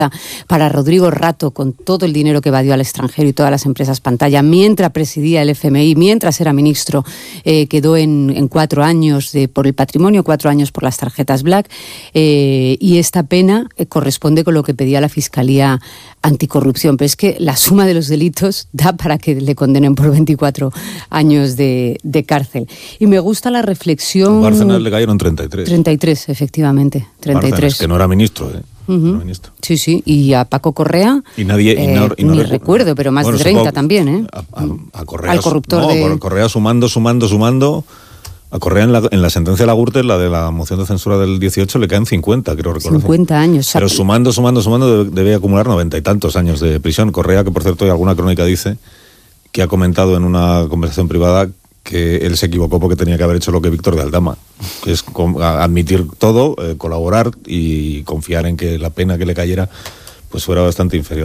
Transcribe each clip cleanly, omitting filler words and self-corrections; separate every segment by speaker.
Speaker 1: para Rodrigo Rato, con todo el dinero que evadió al extranjero y todas las empresas pantalla, mientras presidía el FMI, mientras era ministro, quedó en 4 años por el patrimonio, 4 años por las tarjetas Black, y esta pena corresponde con lo que pedía la Fiscalía Anticorrupción. Pero es que la suma de los delitos da para que le condenen por 24 años de cárcel. Y me gusta la reflexión...
Speaker 2: A Bárcenas le cayeron 33.
Speaker 1: 33, efectivamente. 33.
Speaker 2: Bárcenas, que no era ministro,
Speaker 1: Uh-huh. Sí, sí, y a Paco Correa
Speaker 2: y nadie
Speaker 1: ni recuerdo, pero más de 30 también,
Speaker 2: a Correa,
Speaker 1: al corruptor de...
Speaker 2: Correa sumando a Correa en la sentencia de la Gürtel, la de la moción de censura del 18, le caen 50, creo recordar.
Speaker 1: 50 años.
Speaker 2: Pero sumando debe acumular 90 y tantos años de prisión. Correa, que por cierto hay alguna crónica dice que ha comentado en una conversación privada que él se equivocó porque tenía que haber hecho lo que Víctor de Aldama, que es admitir todo, colaborar y confiar en que la pena que le cayera pues fuera bastante inferior.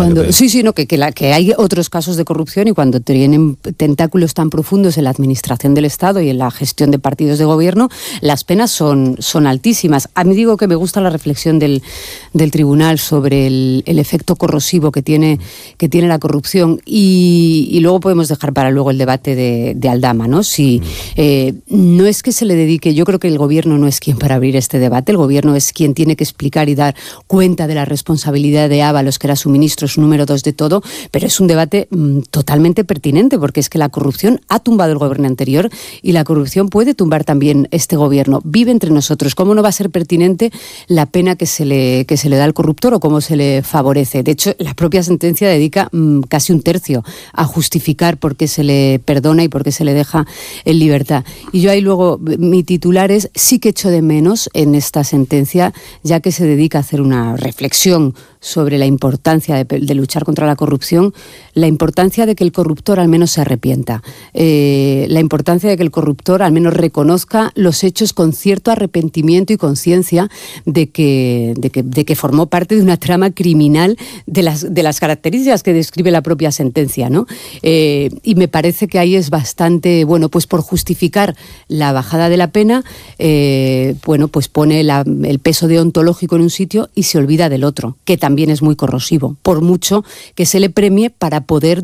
Speaker 1: Que hay otros casos de corrupción, y cuando tienen tentáculos tan profundos en la administración del Estado y en la gestión de partidos de gobierno, las penas son altísimas. A mí digo que me gusta la reflexión del tribunal sobre el efecto corrosivo que tiene la corrupción, y luego podemos dejar para luego el debate de Aldama, ¿no? Si no es que se le dedique, yo creo que el gobierno no es quien para abrir este debate, el gobierno es quien tiene que explicar y dar cuenta de la responsabilidad de Ábalos, que era su ministro, su número 2 de todo, pero es un debate totalmente pertinente, porque es que la corrupción ha tumbado el gobierno anterior y la corrupción puede tumbar también este gobierno. Vive entre nosotros. ¿Cómo no va a ser pertinente la pena que se le da al corruptor o cómo se le favorece? De hecho, la propia sentencia dedica casi 1/3 a justificar por qué se le perdona y por qué se le deja en libertad. Y yo ahí luego, mi titular es: sí que echo de menos en esta sentencia, ya que se dedica a hacer una reflexión sobre la importancia de luchar contra la corrupción, la importancia de que el corruptor al menos se arrepienta, la importancia de que el corruptor al menos reconozca los hechos con cierto arrepentimiento y conciencia de que formó parte de una trama criminal de las características que describe la propia sentencia, ¿no? Y me parece que ahí es bastante, pues por justificar la bajada de la pena, pues pone el peso deontológico en un sitio y se olvida del otro, que también es muy corrosivo, por mucho que se le premie para poder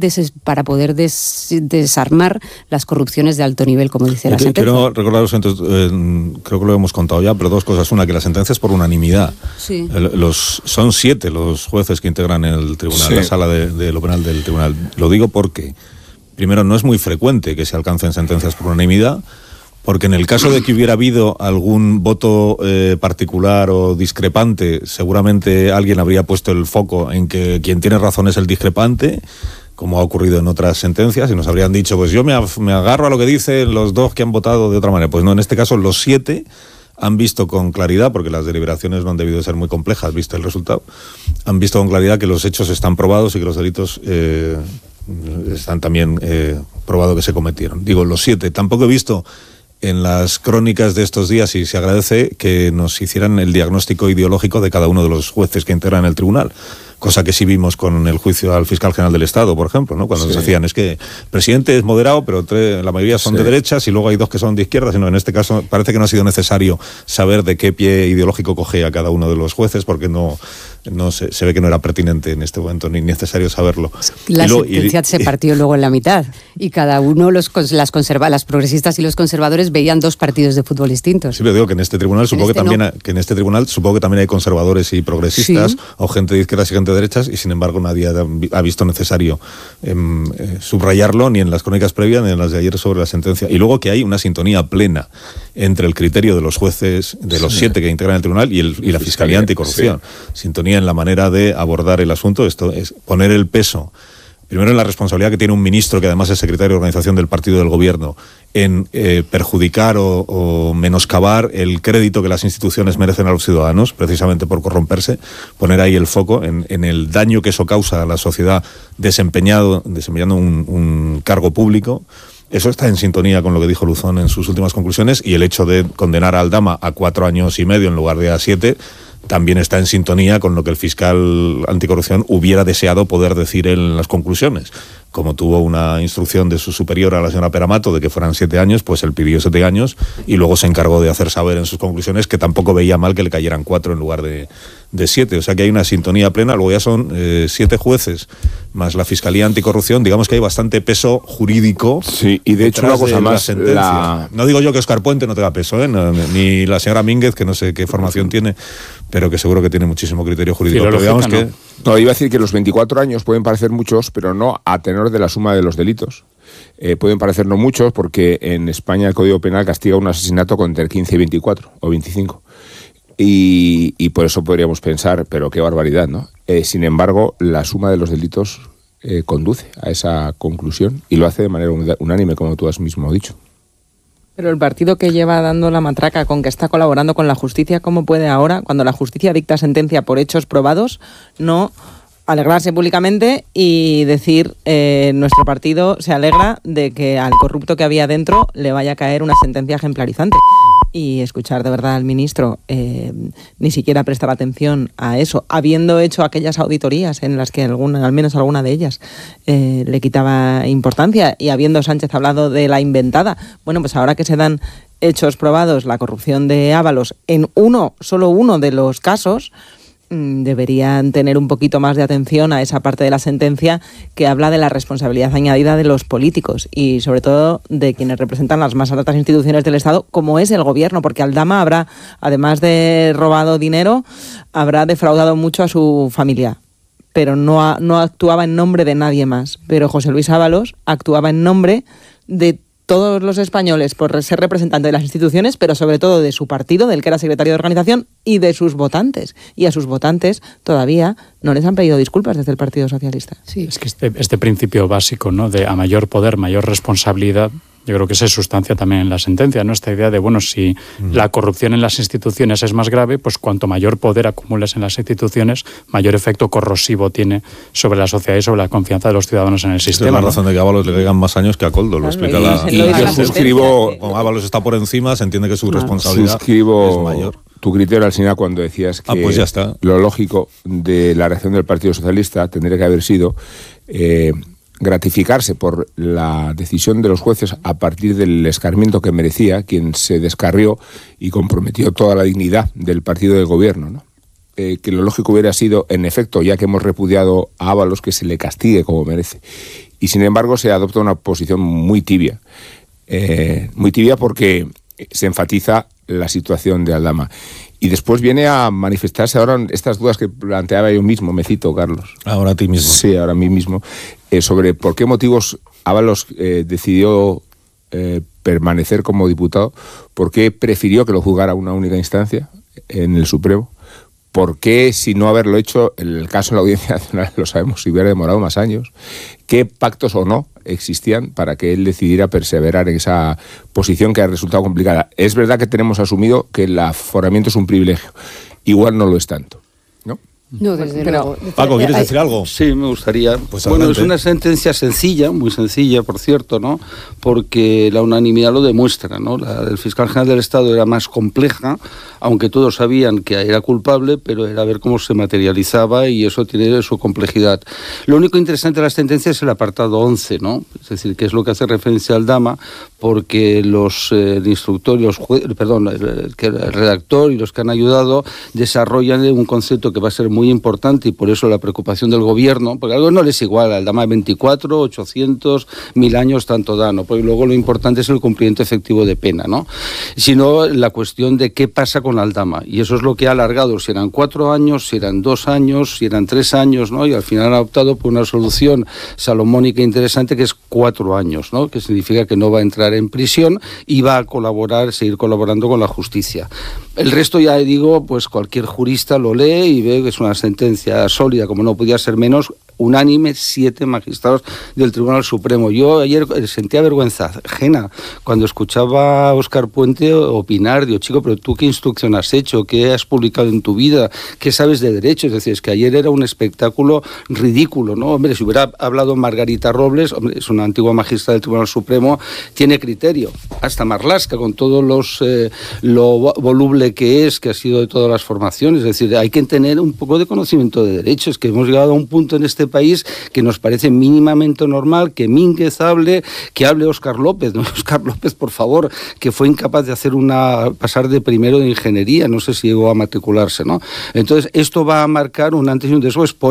Speaker 1: desarmar las corrupciones de alto nivel, como dice la sentencia.
Speaker 2: Quiero recordaros, entonces, creo que lo hemos contado ya, pero 2 cosas. Una, que la sentencia es por unanimidad.
Speaker 1: Sí.
Speaker 2: Son 7 los jueces que integran el tribunal, sí, la sala de lo penal del tribunal. Lo digo porque, primero, no es muy frecuente que se alcancen sentencias por unanimidad, porque en el caso de que hubiera habido algún voto particular o discrepante, seguramente alguien habría puesto el foco en que quien tiene razón es el discrepante, como ha ocurrido en otras sentencias, y nos habrían dicho, pues yo me agarro a lo que dicen los 2 que han votado de otra manera. Pues no, en este caso los 7 han visto con claridad, porque las deliberaciones no han debido de ser muy complejas, visto el resultado, han visto con claridad que los hechos están probados y que los delitos están también probado que se cometieron. Digo, los 7. Tampoco he visto en las crónicas de estos días, y se agradece, que nos hicieran el diagnóstico ideológico de cada uno de los jueces que integran el tribunal, cosa que sí vimos con el juicio al fiscal general del Estado, por ejemplo, ¿no? Cuando nos decían, es que el presidente es moderado, pero la mayoría son de derechas y luego hay 2 que son de izquierdas. En este caso parece que no ha sido necesario saber de qué pie ideológico coge a cada uno de los jueces, porque se ve que no era pertinente en este momento ni necesario saberlo.
Speaker 1: La sentencia se partió luego en la mitad, y cada uno, las progresistas y los conservadores, veían 2 partidos de fútbol distintos.
Speaker 2: Sí, pero digo que en este tribunal supongo que también hay conservadores y progresistas, sí, o gente de izquierdas y gente de derechas, y sin embargo nadie ha visto necesario subrayarlo, ni en las crónicas previas ni en las de ayer sobre la sentencia. Y luego que hay una sintonía plena entre el criterio de los jueces, de los 7 que integran el tribunal, y la Fiscalía Anticorrupción. Sí. Sintonía en la manera de abordar el asunto. Esto es poner el peso, primero, en la responsabilidad que tiene un ministro, que además es secretario de organización del partido del gobierno, en perjudicar o menoscabar el crédito que las instituciones merecen a los ciudadanos, precisamente por corromperse, poner ahí el foco en el daño que eso causa a la sociedad desempeñando un cargo público. Eso está en sintonía con lo que dijo Luzón en sus últimas conclusiones, y el hecho de condenar a Aldama a 4 años y medio en lugar de a 7 también está en sintonía con lo que el fiscal anticorrupción hubiera deseado poder decir en las conclusiones. Como tuvo una instrucción de su superior a la señora Peramato de que fueran 7 años, pues él pidió 7 años y luego se encargó de hacer saber en sus conclusiones que tampoco veía mal que le cayeran 4 en lugar de 7. O sea que hay una sintonía plena. Luego ya son 7 jueces más la Fiscalía Anticorrupción. Digamos que hay bastante peso jurídico.
Speaker 3: Sí, y de hecho una cosa más.
Speaker 2: No digo yo que Óscar Puente no tenga peso, ni la señora Mínguez, que no sé qué formación tiene, pero que seguro que tiene muchísimo criterio jurídico. Pero digamos que...
Speaker 3: No, iba a decir que los 24 años pueden parecer muchos, pero no a tenor de la suma de los delitos. Pueden parecer no muchos porque en España el Código Penal castiga un asesinato con entre 15 y 24 o 25. Y por eso podríamos pensar, pero qué barbaridad, ¿no? Sin embargo, la suma de los delitos conduce a esa conclusión y lo hace de manera unánime, como tú has mismo dicho.
Speaker 4: Pero el partido que lleva dando la matraca con que está colaborando con la justicia, ¿cómo puede ahora, cuando la justicia dicta sentencia por hechos probados, no alegrarse públicamente y decir nuestro partido se alegra de que al corrupto que había dentro le vaya a caer una sentencia ejemplarizante? Y escuchar de verdad al ministro ni siquiera prestar atención a eso, habiendo hecho aquellas auditorías en las que al menos alguna de ellas le quitaba importancia, y habiendo Sánchez hablado de la inventada. Bueno, pues ahora que se dan hechos probados la corrupción de Ábalos en solo uno de los casos, deberían tener un poquito más de atención a esa parte de la sentencia que habla de la responsabilidad añadida de los políticos y sobre todo de quienes representan las más altas instituciones del Estado, como es el gobierno, porque Aldama habrá, además de robado dinero, habrá defraudado mucho a su familia, pero no actuaba en nombre de nadie más. Pero José Luis Ábalos actuaba en nombre de todos los españoles por ser representante de las instituciones, pero sobre todo de su partido, del que era secretario de organización, y de sus votantes. Y a sus votantes todavía no les han pedido disculpas desde el Partido Socialista.
Speaker 5: Sí. Es que este principio básico, ¿no?, de a mayor poder, mayor responsabilidad, yo creo que se sustancia también en la sentencia, ¿no? Esta idea de, bueno, si la corrupción en las instituciones es más grave, pues cuanto mayor poder acumules en las instituciones, mayor efecto corrosivo tiene sobre la sociedad y sobre la confianza de los ciudadanos en el sistema.
Speaker 2: Es la razón de que a Ábalos le caigan más años que a Coldo, lo explica
Speaker 3: y yo suscribo...
Speaker 2: Como Ábalos está por encima, se entiende que su responsabilidad es mayor.
Speaker 3: Tu criterio, Alsina, cuando decías que
Speaker 2: pues ya está.
Speaker 3: Lo lógico de la reacción del Partido Socialista tendría que haber sido gratificarse por la decisión de los jueces a partir del escarmiento que merecía quien se descarrió y comprometió toda la dignidad del partido de gobierno, ¿no? Que lo lógico hubiera sido, en efecto, ya que hemos repudiado a Ábalos, que se le castigue como merece. Y sin embargo se adopta una posición muy tibia porque se enfatiza la situación de Aldama. Y después viene a manifestarse ahora estas dudas que planteaba yo mismo, me cito, Carlos.
Speaker 2: Ahora a ti mismo.
Speaker 3: Sí, ahora a mí mismo, sobre por qué motivos Ábalos decidió permanecer como diputado, por qué prefirió que lo juzgara una única instancia en el Supremo, por qué, si no haberlo hecho, en el caso de la Audiencia Nacional, lo sabemos, si hubiera demorado más años, qué pactos o no existían para que él decidiera perseverar en esa posición que ha resultado complicada. Es verdad que tenemos asumido que el aforamiento es un privilegio, igual no lo es tanto, ¿no?
Speaker 1: No, desde luego.
Speaker 2: Paco, ¿quieres decir algo?
Speaker 6: Sí, me gustaría.
Speaker 2: Pues
Speaker 6: bueno,
Speaker 2: adelante.
Speaker 6: es una sentencia sencilla, muy sencilla, por cierto, ¿no? Porque la unanimidad lo demuestra, ¿no? La del fiscal general del Estado era más compleja, aunque todos sabían que era culpable, pero era ver cómo se materializaba y eso tiene su complejidad. Lo único interesante de la sentencia es el apartado 11, ¿no? Es decir, que es lo que hace referencia al Aldama, porque el instructor y el redactor y los que han ayudado desarrollan un concepto que va a ser muy importante y por eso la preocupación del gobierno, porque algo no les es igual, al Aldama 24, 800, 1000 años, tanto da, ¿no? Porque luego lo importante es el cumplimiento efectivo de pena, ¿no? Sino la cuestión de qué pasa con Aldama, y eso es lo que ha alargado, si eran 4 años, si eran 2 años, si eran 3 años, ¿no? Y al final ha optado por una solución salomónica e interesante que es 4 años, ¿no? Que significa que no va a entrar en prisión y va a seguir colaborando con la justicia. El resto, ya digo, pues cualquier jurista lo lee y ve que es una sentencia sólida, como no podía ser menos, unánime 7 magistrados del Tribunal Supremo. Yo ayer sentía vergüenza ajena cuando escuchaba a Óscar Puente opinar. Digo, chico, pero tú qué instrucción has hecho, qué has publicado en tu vida, qué sabes de derecho. Es decir, es que ayer era un espectáculo ridículo, ¿no? Hombre, si hubiera hablado Margarita Robles, hombre, es una antigua magistrada del Tribunal Supremo, tiene criterio. Hasta Marlaska, con todos lo voluble que ha sido de todas las formaciones. Es decir, hay que tener un poco de conocimiento de derecho. Es que hemos llegado a un punto en este país que nos parece mínimamente normal que Mínguez hable, que hable Óscar López. ¿No? Óscar López, por favor, que fue incapaz de hacer pasar de primero de ingeniería, no sé si llegó a matricularse, ¿no? Entonces, esto va a marcar un antes y un después.